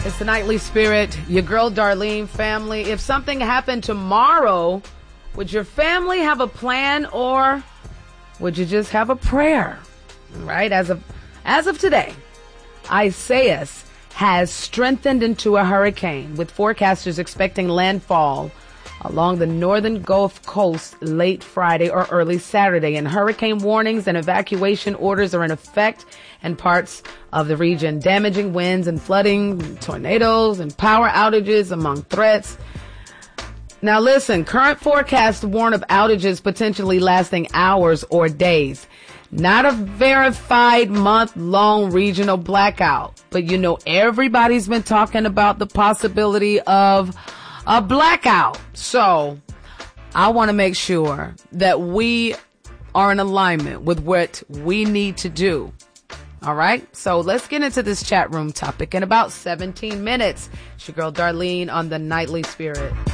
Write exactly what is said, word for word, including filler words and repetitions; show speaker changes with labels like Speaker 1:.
Speaker 1: It's the Nightly Spirit, your girl Darlene family. If something happened tomorrow, would your family have a plan or would you just have a prayer? Right? As of, as of today, Isaias has strengthened into a hurricane, with forecasters expecting landfall along the northern Gulf Coast late Friday or early Saturday. And hurricane warnings and evacuation orders are in effect in parts of the region. Damaging winds and flooding, tornadoes and power outages among threats. Now listen, current forecasts warn of outages potentially lasting hours or days. Not a verified month-long regional blackout, but you know, everybody's been talking about the possibility of a blackout. So I want to make sure that we are in alignment with what we need to do. All right. So let's get into this chat room topic in about seventeen minutes. It's your girl Darlene on the Nightly Spirit.